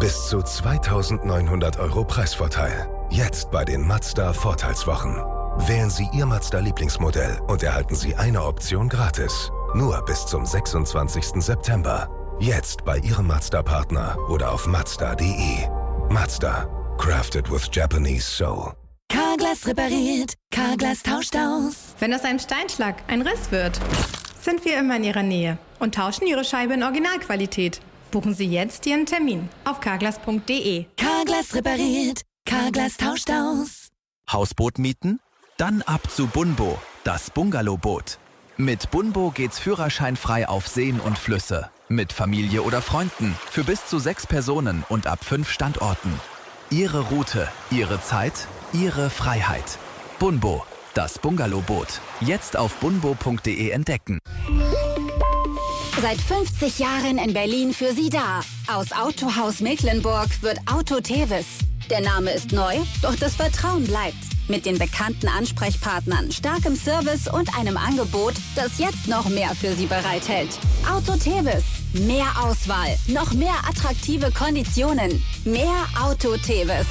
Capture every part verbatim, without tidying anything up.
Bis zu zweitausendneunhundert Euro Preisvorteil. Jetzt bei den Mazda-Vorteilswochen. Wählen Sie Ihr Mazda-Lieblingsmodell und erhalten Sie eine Option gratis. Nur bis zum sechsundzwanzigsten September. Jetzt bei Ihrem Mazda-Partner oder auf mazda punkt de. Mazda. Crafted with Japanese soul. Carglass repariert. Carglass tauscht aus. Wenn aus einem Steinschlag ein Riss wird, sind wir immer in Ihrer Nähe und tauschen Ihre Scheibe in Originalqualität. Buchen Sie jetzt Ihren Termin auf carglass punkt de. Carglass repariert. Carglass tauscht aus. Hausboot mieten? Dann ab zu Bunbo, das Bungalowboot. Mit Bunbo geht's führerscheinfrei auf Seen und Flüsse. Mit Familie oder Freunden, für bis zu sechs Personen und ab fünf Standorten. Ihre Route, Ihre Zeit, Ihre Freiheit. Bunbo, das Bungalowboot. Jetzt auf bunbo punkt de entdecken. Seit fünfzig Jahren in Berlin für Sie da. Aus Autohaus Mecklenburg wird Auto Tevis. Der Name ist neu, doch das Vertrauen bleibt. Mit den bekannten Ansprechpartnern, starkem Service und einem Angebot, das jetzt noch mehr für Sie bereithält. Auto Tevis. Mehr Auswahl, noch mehr attraktive Konditionen. Mehr Auto Tevis.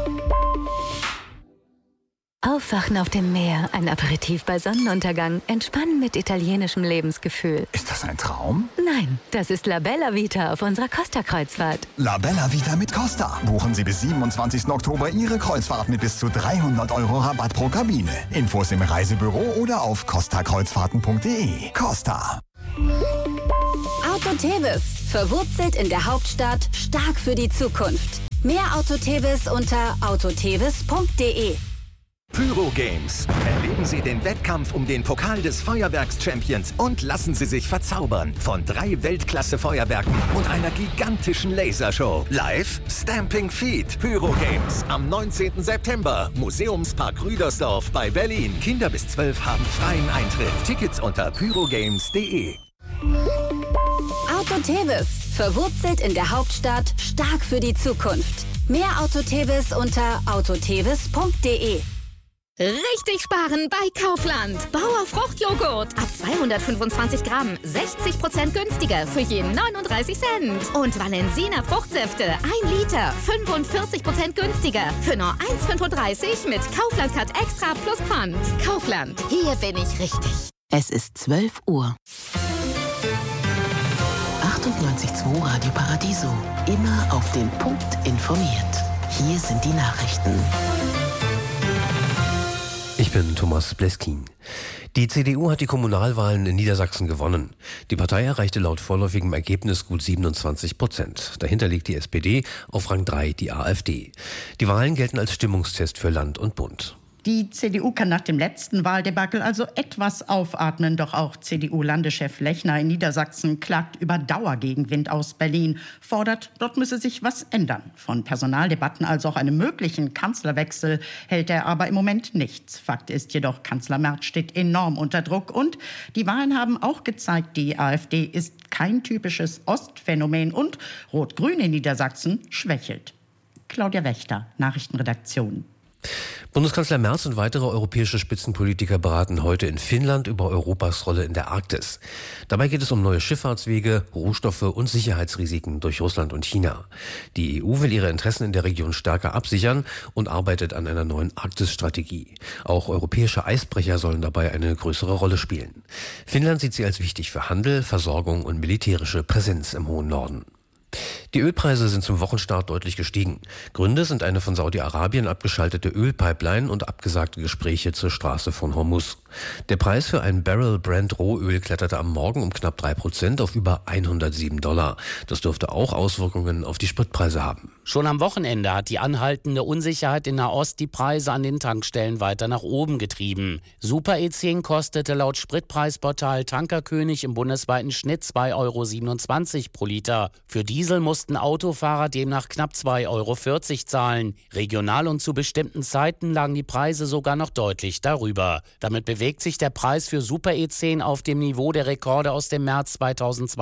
Aufwachen auf dem Meer, ein Aperitif bei Sonnenuntergang, entspannen mit italienischem Lebensgefühl. Ist das ein Traum? Nein, das ist La Bella Vita auf unserer Costa-Kreuzfahrt. La Bella Vita mit Costa. Buchen Sie bis siebenundzwanzigsten Oktober Ihre Kreuzfahrt mit bis zu dreihundert Euro Rabatt pro Kabine. Infos im Reisebüro oder auf costa kreuzfahrten punkt de. Costa. Auto Tevis. Verwurzelt in der Hauptstadt, stark für die Zukunft. Mehr Auto Tevis unter autotevis punkt de. Pyro Games. Erleben Sie den Wettkampf um den Pokal des Feuerwerks-Champions und lassen Sie sich verzaubern von drei Weltklasse-Feuerwerken und einer gigantischen Lasershow. Live Stamping Feet. Pyro Games am neunzehnten September. Museumspark Rüdersdorf bei Berlin. Kinder bis zwölf haben freien Eintritt. Tickets unter pyrogames punkt de. Auto Tevis. Verwurzelt in der Hauptstadt, stark für die Zukunft. Mehr Auto Tevis unter autotevis punkt de. Richtig sparen bei Kaufland. Bauer Fruchtjoghurt ab zweihundertfünfundzwanzig Gramm, sechzig Prozent günstiger für je neununddreißig Cent. Und Valensina Fruchtsäfte, ein Liter, fünfundvierzig Prozent günstiger für nur eins Komma fünfunddreißig mit Kaufland Cut Extra plus Pfand. Kaufland, hier bin ich richtig. Es ist zwölf Uhr. achtundneunzig Komma zwei Radio Paradiso. Immer auf den Punkt informiert. Hier sind die Nachrichten. Ich bin Thomas Bleskin. Die C D U hat die Kommunalwahlen in Niedersachsen gewonnen. Die Partei erreichte laut vorläufigem Ergebnis gut siebenundzwanzig Prozent. Dahinter liegt die S P D, auf Rang drei die AfD. Die Wahlen gelten als Stimmungstest für Land und Bund. Die C D U kann nach dem letzten Wahldebakel also etwas aufatmen. Doch auch C D U-Landeschef Lechner in Niedersachsen klagt über Dauergegenwind aus Berlin, fordert, dort müsse sich was ändern. Von Personaldebatten als auch einem möglichen Kanzlerwechsel hält er aber im Moment nichts. Fakt ist jedoch, Kanzler Merz steht enorm unter Druck. Und die Wahlen haben auch gezeigt, die AfD ist kein typisches Ostphänomen und Rot-Grün in Niedersachsen schwächelt. Claudia Wächter, Nachrichtenredaktion. Bundeskanzler Merz und weitere europäische Spitzenpolitiker beraten heute in Finnland über Europas Rolle in der Arktis. Dabei geht es um neue Schifffahrtswege, Rohstoffe und Sicherheitsrisiken durch Russland und China. Die E U will ihre Interessen in der Region stärker absichern und arbeitet an einer neuen Arktisstrategie. Auch europäische Eisbrecher sollen dabei eine größere Rolle spielen. Finnland sieht sie als wichtig für Handel, Versorgung und militärische Präsenz im hohen Norden. Die Ölpreise sind zum Wochenstart deutlich gestiegen. Gründe sind eine von Saudi-Arabien abgeschaltete Ölpipeline und abgesagte Gespräche zur Straße von Hormuz. Der Preis für ein Barrel Brent Rohöl kletterte am Morgen um knapp drei Prozent auf über hundertsieben Dollar. Das dürfte auch Auswirkungen auf die Spritpreise haben. Schon am Wochenende hat die anhaltende Unsicherheit in Nahost die Preise an den Tankstellen weiter nach oben getrieben. Super E zehn kostete laut Spritpreisportal Tankerkönig im bundesweiten Schnitt zwei Euro siebenundzwanzig pro Liter. Für Diesel mussten Autofahrer demnach knapp zwei Euro vierzig zahlen. Regional und zu bestimmten Zeiten lagen die Preise sogar noch deutlich darüber. Damit bewegt sich der Preis für Super E zehn auf dem Niveau der Rekorde aus dem März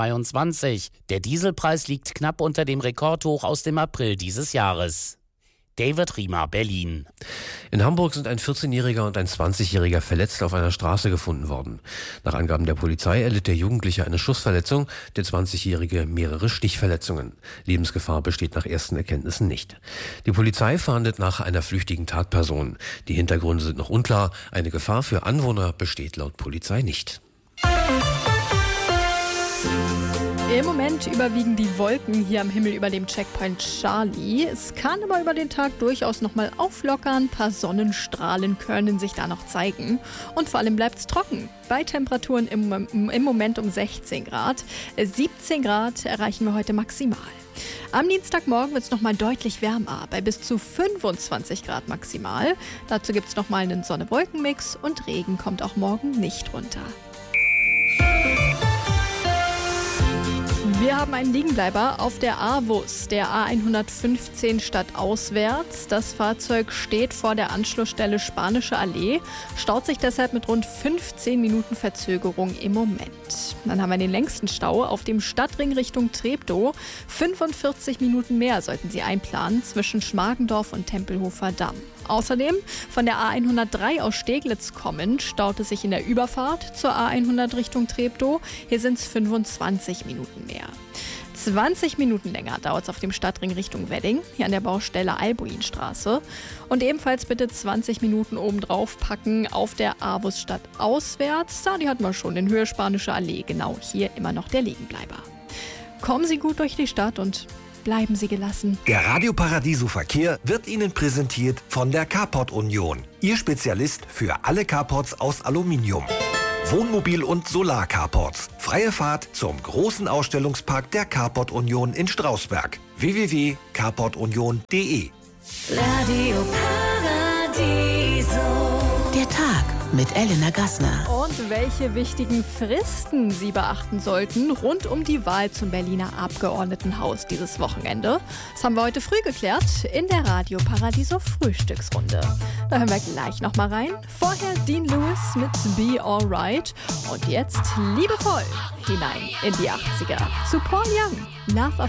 zweitausendzweiundzwanzig. Der Dieselpreis liegt knapp unter dem Rekordhoch aus dem April dieses Jahres. David Riemer, Berlin. In Hamburg sind ein vierzehnjähriger und ein zwanzigjähriger verletzt auf einer Straße gefunden worden. Nach Angaben der Polizei erlitt der Jugendliche eine Schussverletzung, der zwanzigjährige mehrere Stichverletzungen. Lebensgefahr besteht nach ersten Erkenntnissen nicht. Die Polizei fahndet nach einer flüchtigen Tatperson. Die Hintergründe sind noch unklar. Eine Gefahr für Anwohner besteht laut Polizei nicht. Im Moment überwiegen die Wolken hier am Himmel über dem Checkpoint Charlie. Es kann aber über den Tag durchaus nochmal auflockern. Ein paar Sonnenstrahlen können sich da noch zeigen. Und vor allem bleibt es trocken. Bei Temperaturen im, im Moment um sechzehn Grad. siebzehn Grad erreichen wir heute maximal. Am Dienstagmorgen wird es nochmal deutlich wärmer, bei bis zu fünfundzwanzig Grad maximal. Dazu gibt es nochmal einen Sonne-Wolken-Mix und Regen kommt auch morgen nicht runter. Wir haben einen Liegenbleiber auf der A-Bus, der A hundertfünfzehn stadtauswärts. Das Fahrzeug steht vor der Anschlussstelle Spanische Allee, staut sich deshalb mit rund fünfzehn Minuten Verzögerung im Moment. Dann haben wir den längsten Stau auf dem Stadtring Richtung Treptow. fünfundvierzig Minuten mehr sollten Sie einplanen zwischen Schmargendorf und Tempelhofer Damm. Außerdem von der A hundertdrei aus Steglitz kommend staut es sich in der Überfahrt zur A hundert Richtung Treptow. Hier sind es fünfundzwanzig Minuten mehr. zwanzig Minuten länger dauert es auf dem Stadtring Richtung Wedding, hier an der Baustelle Albuinstraße. Und ebenfalls bitte zwanzig Minuten obendrauf packen auf der A-Bus stadtauswärts. Da, die hatten wir schon in Höhe Spanische Allee. Genau hier immer noch der Liegenbleiber. Kommen Sie gut durch die Stadt und bleiben Sie gelassen. Der Radio Paradiso Verkehr wird Ihnen präsentiert von der Carport Union. Ihr Spezialist für alle Carports aus Aluminium. Wohnmobil- und Solar-Carports. Freie Fahrt zum großen Ausstellungspark der Carport Union in Strausberg. w w w punkt carport union punkt d e Radio Paradiso. Der Tag mit Elena Gassner. Und welche wichtigen Fristen Sie beachten sollten rund um die Wahl zum Berliner Abgeordnetenhaus dieses Wochenende. Das haben wir heute früh geklärt in der Radio Paradiso Frühstücksrunde. Da hören wir gleich noch mal rein. Vorher Dean Lewis mit Be Alright. Und jetzt liebevoll hinein in die achtziger zu Paul Young. Love